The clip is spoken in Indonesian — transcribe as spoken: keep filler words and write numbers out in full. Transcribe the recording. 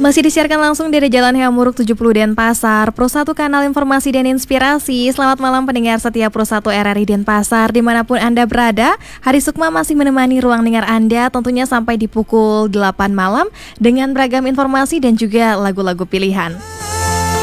Masih disiarkan langsung dari Jalan Heamuruk tujuh puluh Denpasar, Pro satu Kanal Informasi dan Inspirasi. Selamat malam pendengar setia Pro satu R R I Denpasar, dimanapun Anda berada. Hari Sukma masih menemani ruang dengar Anda tentunya sampai di pukul delapan malam dengan beragam informasi dan juga lagu-lagu pilihan.